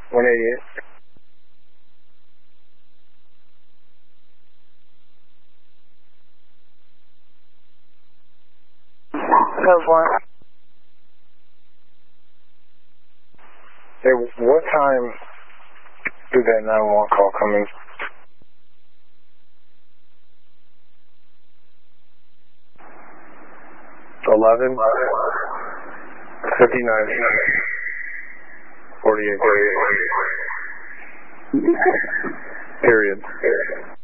188. Code 1. Hey, what time did that 911 call come in? 11, 59, 48. Period.